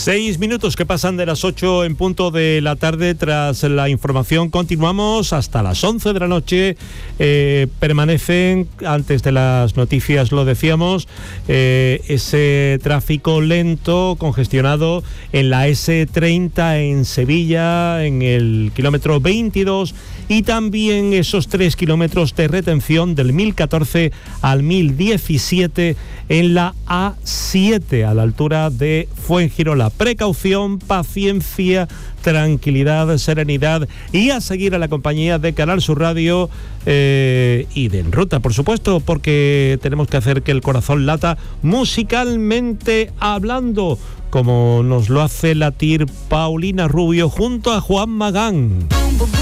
6 minutos que pasan de las 8 en punto de la tarde. Tras la información continuamos hasta las 11 de la noche. Permanecen, antes de las noticias lo decíamos, ese tráfico lento, congestionado en la S30 en Sevilla, en el kilómetro 22, y también esos 3 kilómetros de retención del 1014 al 1017 en la A7, a la altura de Fuengirola. Precaución, paciencia, tranquilidad, serenidad, y a seguir a la compañía de Canal Sur Radio y de En Ruta, por supuesto, porque tenemos que hacer que el corazón lata musicalmente hablando, como nos lo hace latir Paulina Rubio junto a Juan Magán.